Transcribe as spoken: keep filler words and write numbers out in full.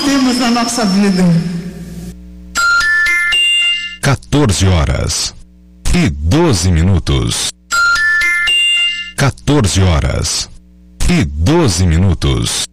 temos na nossa vida. quatorze horas e doze minutos. quatorze horas e doze minutos.